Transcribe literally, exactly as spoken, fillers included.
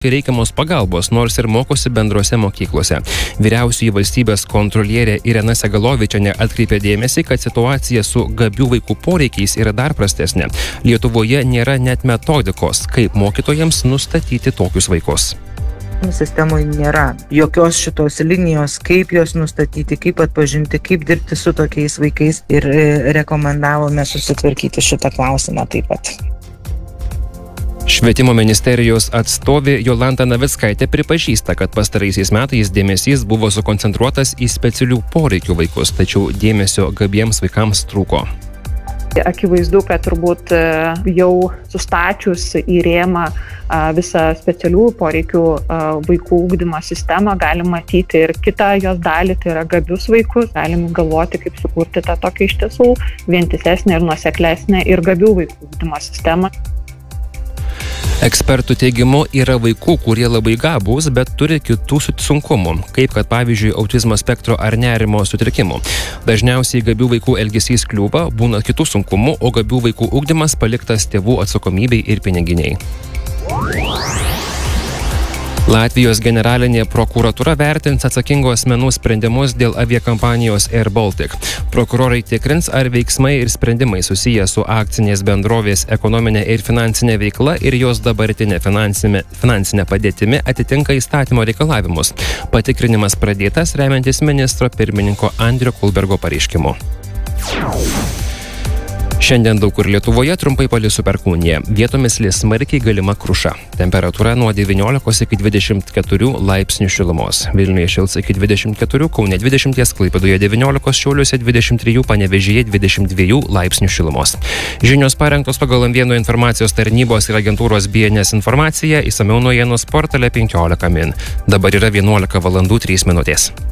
reikiamos pagalbos, nors ir mokosi bendrose mokyklose. Vyriausioji valstybės kontrolierė Irena Segalovičienė atkreipė dėmesį, kad situacija su gabių vaikų poreikiais yra dar prastesnė. Lietuvoje nėra net metodikos, kaip mokytojams nustatyti tokius vaikus. Sistemoje nėra jokios šitos linijos, kaip juos nustatyti, kaip atpažinti, kaip dirbti su tokiais vaikais ir rekomendavome susitvarkyti šitą klausimą taip pat. Švietimo ministerijos atstovė Jolanta Navickaitė pripažįsta, kad pastaraisiais metais dėmesys buvo sukoncentruotas į specialių poreikių vaikus, tačiau dėmesio gabiems vaikams trūko. Akivaizdu, kad turbūt jau sustačius į rėmą visą specialių poreikių vaikų ugdymo sistemą galim matyti ir kitą jos dalį, tai yra gabius vaikus. Galim galvoti, kaip sukurti tą tokią iš tiesų vientisesnę ir nuoseklesnę ir gabių vaikų ugdymo sistemą. Ekspertų teigimu yra vaikų, kurie labai gabūs, bet turi kitų sunkumų, kaip kad pavyzdžiui autizmo spektro ar nerimo sutrikimų. Dažniausiai gabių vaikų elgesys kliūva, būna kitų sunkumų, o gabių vaikų ugdymas paliktas tėvų atsakomybei ir piniginiai. Latvijos generalinė prokuratūra vertins atsakingų asmenų sprendimus dėl aviakompanijos Air Baltic. Prokurorai tikrins, ar veiksmai ir sprendimai susiję su akcinės bendrovės ekonominė ir finansinė veikla ir jos dabartinė finansinė, finansinė padėtimi atitinka įstatymo reikalavimus. Patikrinimas pradėtas remiantis ministro pirmininko Andrio Kulbergo pareiškimu. Šiandien daug kur Lietuvoje trumpai palis su perkūnija. Vietomis lis smarkiai galima kruša. Temperatūra nuo devyniolikos iki dvidešimt keturių laipsnių šilumos. Vilniuje šils iki dvidešimt keturių, Kaune dvidešimt, Klaipėdoje devyniolikos, Šiauliuose dvidešimt trijų, Panevėžyje dvidešimt dviejų laipsnių šilumos. Žinios parengtos pagal M vienas informacijos tarnybos ir agentūros B N S informaciją, išsamiau naujienų portale penkiolika min. Dabar yra vienuolika valandų trys minutės.